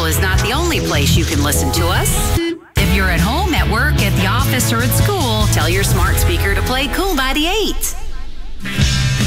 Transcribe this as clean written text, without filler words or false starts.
is not the only place you can listen to us. If you're at home, at work, at the office, or at school, tell your smart speaker to play Cool 98.